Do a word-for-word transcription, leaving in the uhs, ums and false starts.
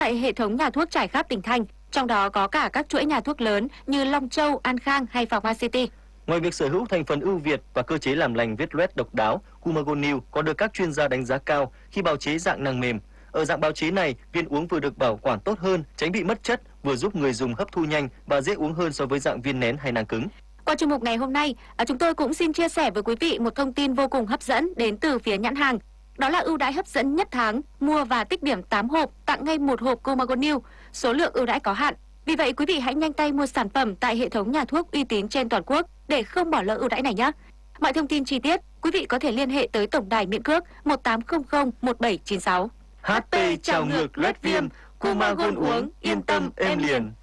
tại hệ thống nhà thuốc trải khắp tỉnh thành, trong đó có cả các chuỗi nhà thuốc lớn như Long Châu, An Khang hay Phạm Hoa City. Ngoài việc sở hữu thành phần ưu việt và cơ chế làm lành viết loét độc đáo, Kumagon New còn được các chuyên gia đánh giá cao khi bào chế dạng nang mềm. Ở dạng bào chế này, viên uống vừa được bảo quản tốt hơn, tránh bị mất chất, vừa giúp người dùng hấp thu nhanh và dễ uống hơn so với dạng viên nén hay nang cứng. Qua chuyên mục ngày hôm nay, chúng tôi cũng xin chia sẻ với quý vị một thông tin vô cùng hấp dẫn đến từ phía nhãn hàng. Đó là ưu đãi hấp dẫn nhất tháng, mua và tích điểm tám hộp, tặng ngay một hộp Kumagon New. Số lượng ưu đãi có hạn. Vì vậy quý vị hãy nhanh tay mua sản phẩm tại hệ thống nhà thuốc uy tín trên toàn quốc để không bỏ lỡ ưu đãi này nhé. Mọi thông tin chi tiết, quý vị có thể liên hệ tới tổng đài miễn cước một tám không không một bảy chín sáu. hát pê trào ngược loét viêm, Kumagon uống yên tâm êm liền.